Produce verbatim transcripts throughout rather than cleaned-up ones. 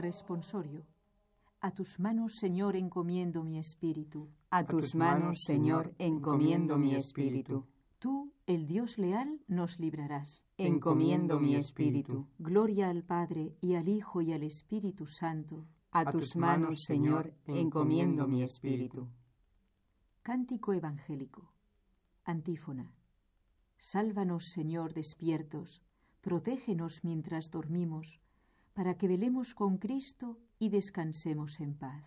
responsorio. A tus manos, Señor, encomiendo mi espíritu. A tus manos, Señor, encomiendo mi espíritu. Tú, el Dios leal, nos librarás. Encomiendo mi espíritu. Gloria al Padre, y al Hijo, y al Espíritu Santo. A tus manos, Señor, encomiendo mi espíritu. Cántico evangélico. Antífona. Sálvanos, Señor, despiertos, protégenos mientras dormimos, para que velemos con Cristo y descansemos en paz.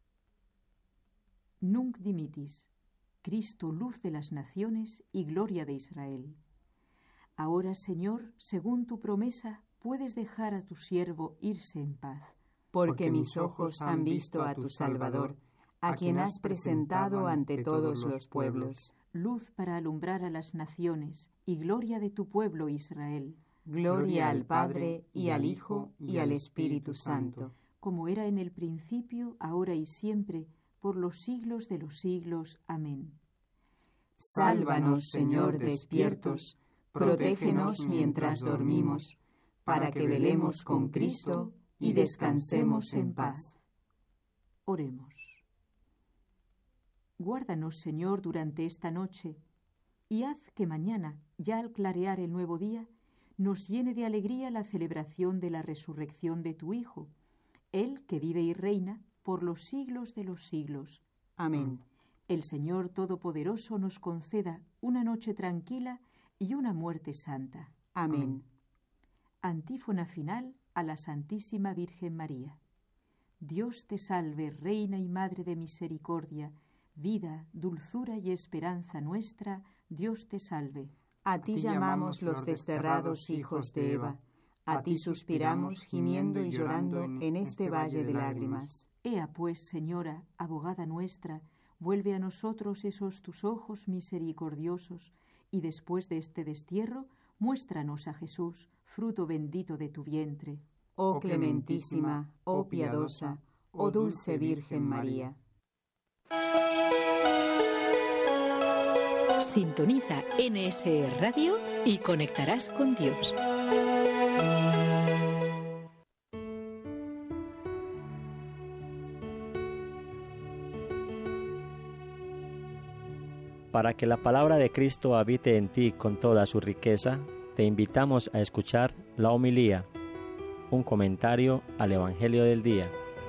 Nunc dimittis, Cristo, luz de las naciones y gloria de Israel. Ahora, Señor, según tu promesa, puedes dejar a tu siervo irse en paz. Porque mis ojos han visto a tu Salvador, a quien has presentado ante todos los pueblos. Luz para alumbrar a las naciones y gloria de tu pueblo Israel. Gloria al Padre, y al Hijo, y al Espíritu Santo. Como era en el principio, ahora y siempre, por los siglos de los siglos. Amén. Sálvanos, Señor, despiertos, protégenos mientras dormimos, para que velemos con Cristo y descansemos en paz. Oremos. Guárdanos, Señor, durante esta noche, y haz que mañana, ya al clarear el nuevo día, nos llene de alegría la celebración de la resurrección de tu Hijo, Él que vive y reina por los siglos de los siglos. Amén. El Señor Todopoderoso nos conceda una noche tranquila y una muerte santa. Amén. Antífona final a la Santísima Virgen María. Dios te salve, Reina y Madre de misericordia, vida, dulzura y esperanza nuestra, Dios te salve. A ti llamamos los desterrados hijos de Eva, a ti suspiramos gimiendo y llorando en este valle de lágrimas. Ea pues, Señora, abogada nuestra, vuelve a nosotros esos tus ojos misericordiosos, y después de este destierro, muéstranos a Jesús, fruto bendito de tu vientre. Oh clementísima, oh piadosa, oh dulce Virgen María. Sintoniza N S E Radio y conectarás con Dios. Para que la palabra de Cristo habite en ti con toda su riqueza, te invitamos a escuchar la homilía, un comentario al Evangelio del día.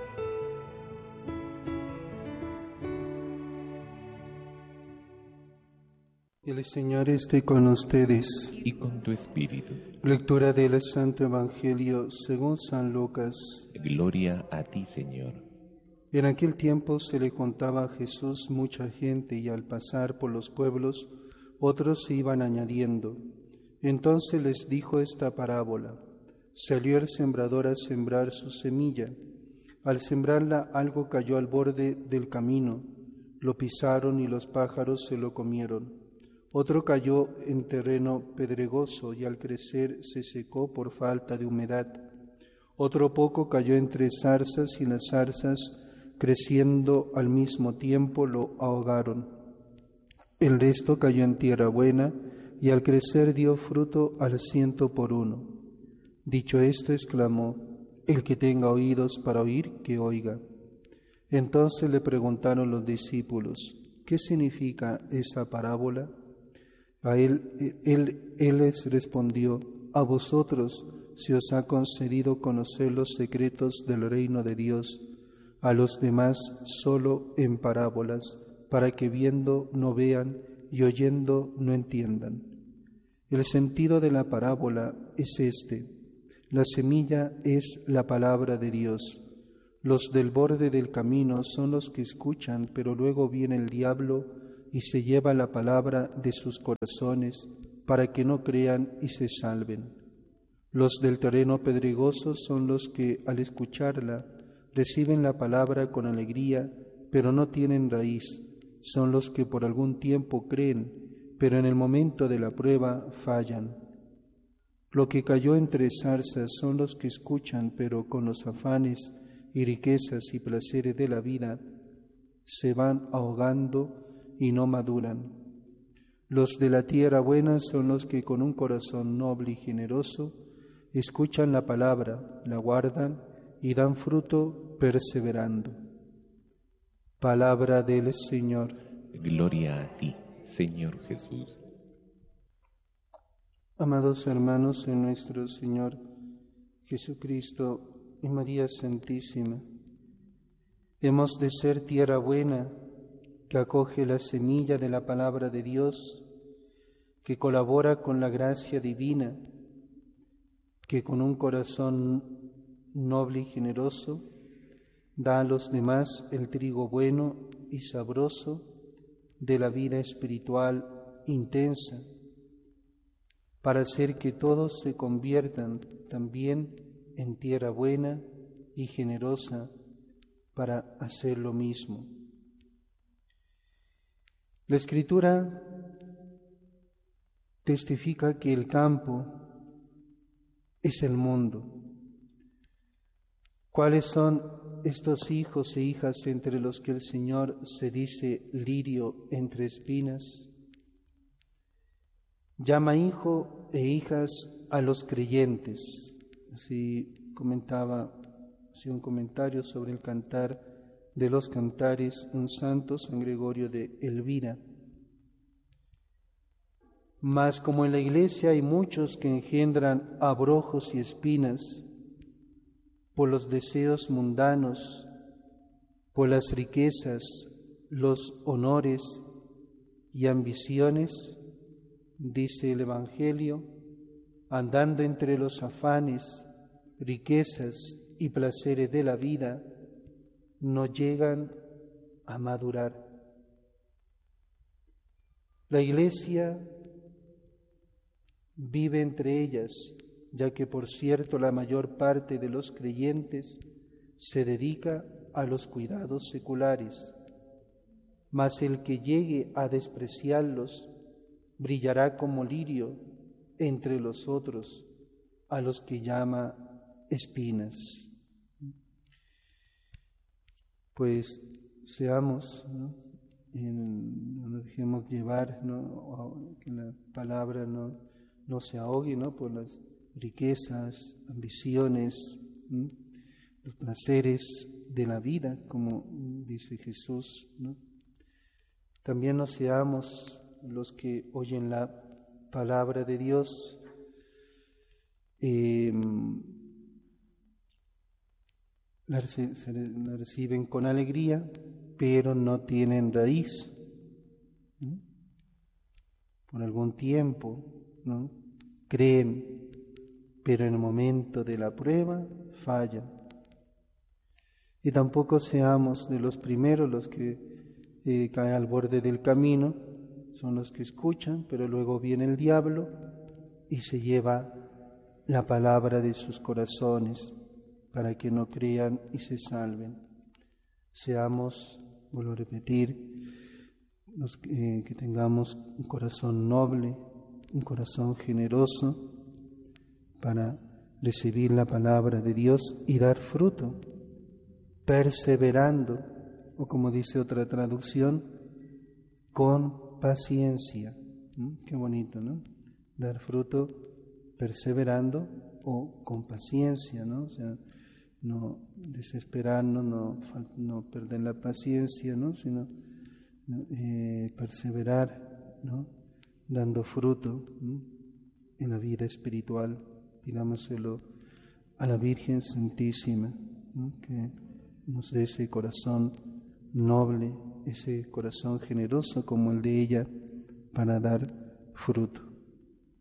El Señor esté con ustedes. Y con tu espíritu. Lectura del Santo Evangelio según San Lucas. Gloria a ti, Señor. En aquel tiempo se le juntaba a Jesús mucha gente, y al pasar por los pueblos, otros se iban añadiendo. Entonces les dijo esta parábola. Salió el sembrador a sembrar su semilla. Al sembrarla, algo cayó al borde del camino. Lo pisaron y los pájaros se lo comieron. Otro cayó en terreno pedregoso y al crecer se secó por falta de humedad. Otro poco cayó entre zarzas y las zarzas, creciendo al mismo tiempo, lo ahogaron. El resto cayó en tierra buena y al crecer dio fruto al ciento por uno. Dicho esto, exclamó: el que tenga oídos para oír, que oiga. Entonces le preguntaron los discípulos: ¿qué significa esa parábola? A él, él, él les respondió: a vosotros se os ha concedido conocer los secretos del reino de Dios, a los demás solo en parábolas, para que viendo no vean y oyendo no entiendan. El sentido de la parábola es este: la semilla es la palabra de Dios. Los del borde del camino son los que escuchan, pero luego viene el diablo y se lleva la palabra de sus corazones para que no crean y se salven. Los del terreno pedregoso son los que, al escucharla, reciben la palabra con alegría, pero no tienen raíz. Son los que por algún tiempo creen, pero en el momento de la prueba fallan. Lo que cayó entre zarzas son los que escuchan, pero con los afanes y riquezas y placeres de la vida se van ahogando y no maduran. Los de la tierra buena son los que con un corazón noble y generoso escuchan la palabra, la guardan y dan fruto perseverando. Palabra del Señor. Gloria a ti, Señor Jesús. Amados hermanos en nuestro Señor Jesucristo y María Santísima, hemos de ser tierra buena que acoge la semilla de la palabra de Dios, que colabora con la gracia divina, que con un corazón noble y generoso da a los demás el trigo bueno y sabroso de la vida espiritual intensa, para hacer que todos se conviertan también en tierra buena y generosa para hacer lo mismo. La Escritura testifica que el campo es el mundo. ¿Cuáles son estos hijos e hijas entre los que el Señor se dice lirio entre espinas? Llama hijo e hijas a los creyentes. Así comentaba, hacía un comentario sobre el cantar de los cantares un santo, San Gregorio de Elvira. Mas como en la Iglesia hay muchos que engendran abrojos y espinas por los deseos mundanos, por las riquezas, los honores y ambiciones, dice el Evangelio, andando entre los afanes, riquezas y placeres de la vida, no llegan a madurar. La Iglesia vive entre ellas, ya que por cierto la mayor parte de los creyentes se dedica a los cuidados seculares, mas el que llegue a despreciarlos brillará como lirio entre los otros, a los que llama espinas. Pues seamos, ¿no? En, no nos dejemos llevar, ¿no? Que la palabra no, no se ahogue, ¿no? Por las riquezas, ambiciones, ¿no? Los placeres de la vida, como dice Jesús, ¿no? También no seamos los que oyen la palabra de Dios eh, la, la reciben con alegría, pero no tienen raíz, ¿no? Por algún tiempo, ¿no? Creen, pero en el momento de la prueba fallan. Y tampoco seamos de los primeros los que eh, caen al borde del camino, son los que escuchan, pero luego viene el diablo y se lleva la palabra de sus corazones para que no crean y se salven. Seamos, vuelvo a repetir, los, eh, que tengamos un corazón noble, un corazón generoso para recibir la palabra de Dios y dar fruto, perseverando, o como dice otra traducción, con paciencia. ¿Mm? Qué bonito, ¿no? Dar fruto perseverando o con paciencia, ¿no? O sea, no desesperarnos, no, no perder la paciencia, ¿no? Sino eh, perseverar, ¿no? Dando fruto, ¿no? En la vida espiritual. Pidámoselo a la Virgen Santísima, ¿no? Que nos dé ese corazón noble, ese corazón generoso como el de ella, para dar fruto.